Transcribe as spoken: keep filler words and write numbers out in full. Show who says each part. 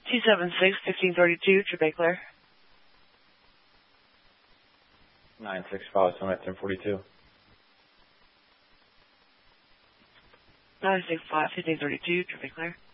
Speaker 1: two seven six, fifteen thirty-two, Trip Clear.
Speaker 2: nine six five, seven ten forty-two.
Speaker 1: nine six five, fifteen thirty-two, Trip Clear.